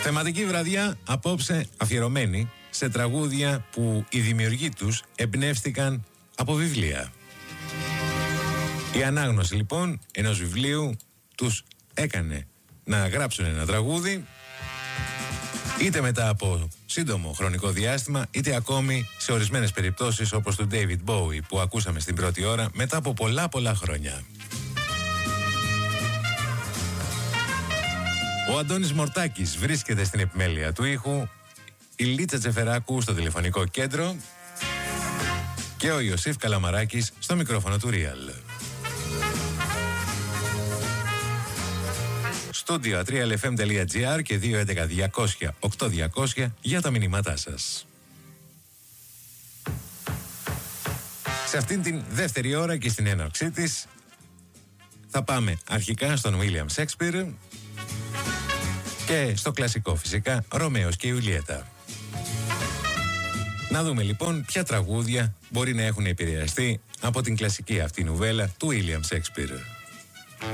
Θεματική βραδιά απόψε αφιερωμένη σε τραγούδια που οι δημιουργοί τους εμπνεύστηκαν από βιβλία. Η ανάγνωση λοιπόν ενός βιβλίου τους έκανε να γράψουν ένα τραγούδι, είτε μετά από σύντομο χρονικό διάστημα, είτε ακόμη σε ορισμένες περιπτώσεις όπως του David Bowie που ακούσαμε στην πρώτη ώρα, μετά από πολλά χρόνια. Ο Αντώνης Μορτάκης βρίσκεται στην επιμέλεια του ήχου, η Λίτσα Τσεφεράκου στο τηλεφωνικό κέντρο και ο Ιωσήφ Καλαμαράκης στο μικρόφωνο του Real. Studio 3lfm.gr και 211-200-8200 για τα μηνύματά σας. Σε αυτήν την δεύτερη ώρα και στην έναρξή της θα πάμε αρχικά στον William Shakespeare και στο κλασικό φυσικά Ρωμαίος και Ιουλιέτα. Να δούμε λοιπόν ποια τραγούδια μπορεί να έχουν επηρεαστεί από την κλασική αυτή νουβέλα του William Shakespeare.